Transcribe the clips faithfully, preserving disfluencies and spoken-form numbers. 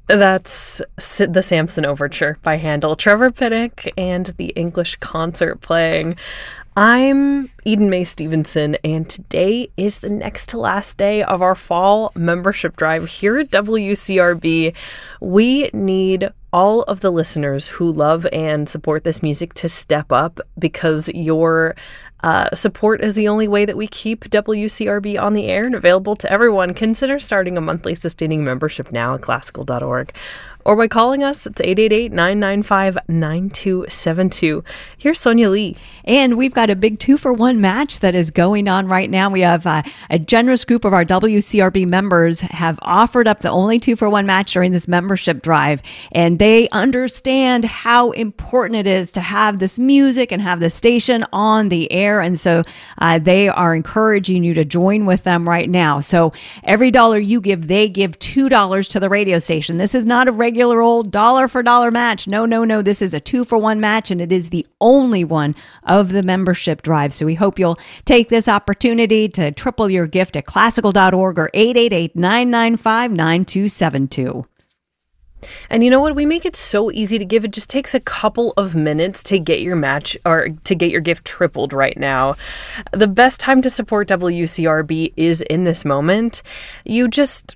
That's S- the Samson Overture by Handel, Trevor Pinnock, and the English Concert playing. I'm Eden Mae Stevenson, and today is the next to last day of our fall membership drive here at W C R B. We need all of the listeners who love and support this music to step up, because your uh, support is the only way that we keep W C R B on the air and available to everyone. Consider starting a monthly sustaining membership now at classical dot org. Or by calling us, it's eight eight eight, nine nine five, nine two seven two. Here's Sonia Lee. And we've got a big two-for-one match that is going on right now. We have uh, a generous group of our W C R B members have offered up the only two-for-one match during this membership drive. And they understand how important it is to have this music and have the station on the air. And so uh, they are encouraging you to join with them right now. So every dollar you give, they give two dollars to the radio station. This is not a regular regular old dollar for dollar match. No, no, no. This is a two for one match, and it is the only one of the membership drive. So we hope you'll take this opportunity to triple your gift at classical dot org or eight eight eight, nine nine five, nine two seven two. And you know what? We make it so easy to give. It just takes a couple of minutes to get your match or to get your gift tripled right now. The best time to support W C R B is in this moment. You just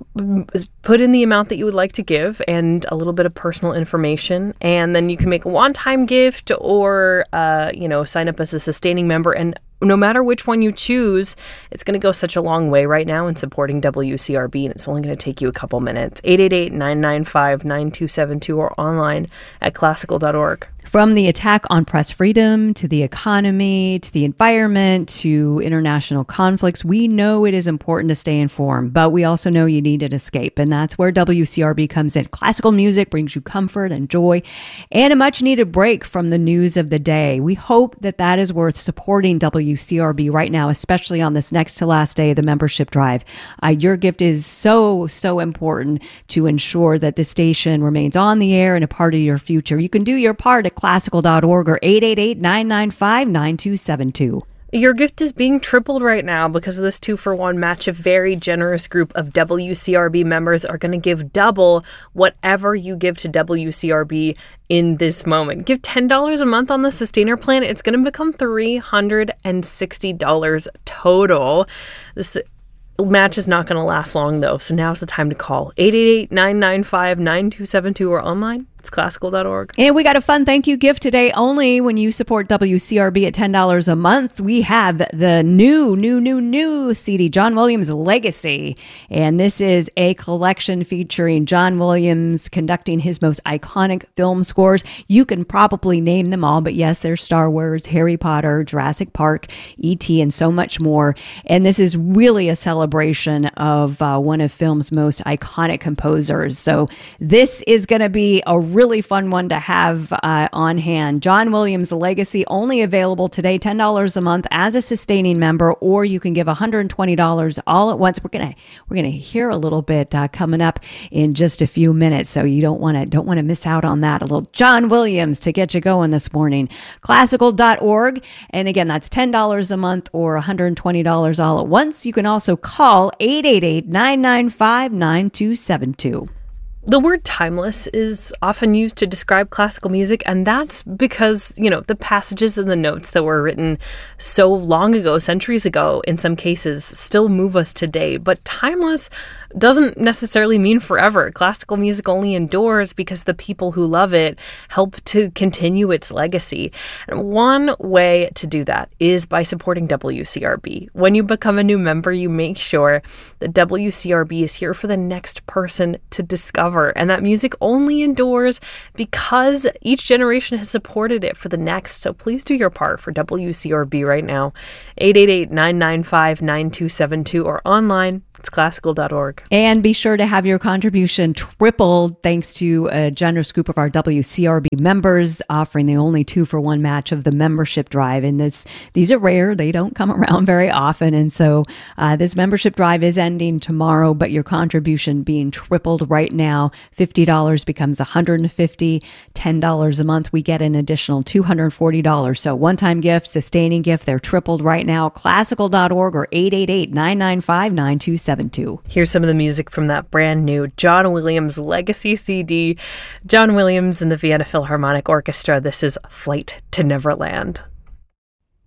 put in the amount that you would like to give and a little bit of personal information, and then you can make a one-time gift or uh, you know, sign up as a sustaining member. And no matter which one you choose, it's going to go such a long way right now in supporting W C R B, and it's only going to take you a couple minutes. eight eight eight, nine nine five, nine two seven two or online at classical dot org. From the attack on press freedom to the economy to the environment to international conflicts, we know it is important to stay informed, but we also know you need an escape, and that's where W C R B comes in. Classical music brings you comfort and joy and a much-needed break from the news of the day. We hope that that is worth supporting W C R B right now, especially on this next to last day of the membership drive. Uh, your gift is so, so important to ensure that the station remains on the air and a part of your future. You can do your part at classical dot org or eight eight eight, nine nine five, nine two seven two. Your gift is being tripled right now because of this two-for-one match. A very generous group of W C R B members are going to give double whatever you give to W C R B in this moment. Give ten dollars a month on the Sustainer plan. It's going to become three hundred sixty dollars total. This match is not going to last long, though, so now's the time to call. eight eight eight, nine nine five, nine two seven two or online. It's classical dot org. And we got a fun thank you gift today only when you support W C R B at ten dollars a month. We have the new, new, new, new C D, John Williams Legacy. And this is a collection featuring John Williams conducting his most iconic film scores. You can probably name them all, but yes, there's Star Wars, Harry Potter, Jurassic Park, E T, and so much more. And this is really a celebration of uh, one of film's most iconic composers. So this is going to be a really fun one to have uh, on hand. John Williams Legacy, only available today, ten dollars a month as a sustaining member, or you can give one hundred twenty dollars all at once. We're gonna we're gonna hear a little bit uh, coming up in just a few minutes, so you don't want to don't want to miss out on that. A little John Williams to get you going this morning. classical dot org, and again, that's ten dollars a month or one hundred twenty dollars all at once. You can also call eight eight eight, nine nine five, nine two seven two. The word timeless is often used to describe classical music, and that's because, you know, the passages and the notes that were written so long ago, centuries ago, in some cases, still move us today. But timeless doesn't necessarily mean forever. Classical music only endures because the people who love it help to continue its legacy. And one way to do that is by supporting W C R B. When you become a new member, you make sure that W C R B is here for the next person to discover. And that music only endures because each generation has supported it for the next. So please do your part for W C R B right now. eight eight eight, nine nine five, nine two seven two or online. It's classical dot org. And be sure to have your contribution tripled thanks to a generous group of our W C R B members offering the only two-for-one match of the membership drive. And this these are rare. They don't come around very often. And so uh, this membership drive is ending tomorrow, but your contribution being tripled right now. fifty dollars becomes one hundred fifty dollars. ten dollars a month, we get an additional two hundred forty dollars. So one-time gift, sustaining gift, they're tripled right now. classical dot org or eight eight eight, nine nine five, nine two seven two. seven two. Here's some of the music from that brand new John Williams Legacy C D. John Williams and the Vienna Philharmonic Orchestra. This is Flight to Neverland.